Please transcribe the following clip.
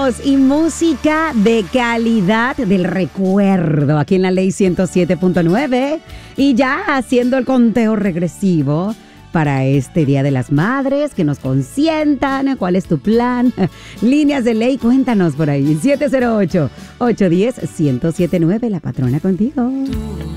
Continuamos y música de calidad del recuerdo aquí en la Ley 107.9 y ya haciendo el conteo regresivo para este Día de las Madres, que nos consientan. ¿Cuál es tu plan? Líneas de ley, cuéntanos por ahí. 708-810-1079, la patrona contigo.